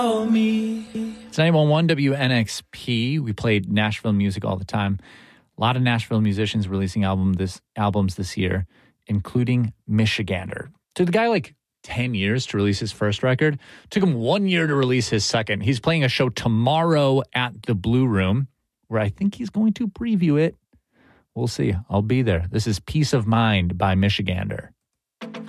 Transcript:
It's 91.1 WNXP. We played Nashville music all the time. A lot of Nashville musicians releasing albums this year, including Michigander. Took the guy like 10 years to release his first record. Took him 1 year to release his second. He's playing a show tomorrow at the Blue Room, where I think he's going to preview it. We'll see. I'll be there. This is Peace of Mind by Michigander.